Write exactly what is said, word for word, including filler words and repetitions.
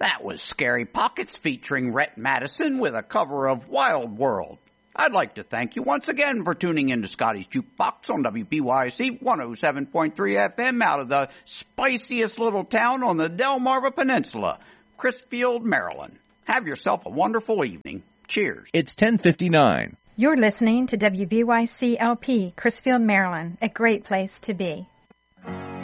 That was Scary Pockets featuring Rhett Madison with a cover of Wild World. I'd like to thank you once again for tuning in to Scotty's Jukebox on W B Y C one oh seven point three F M out of the spiciest little town on the Delmarva Peninsula, Chrisfield, Maryland. Have yourself a wonderful evening. Cheers. It's ten fifty-nine. You're listening to W B Y C L P, Chrisfield, Maryland, a great place to be.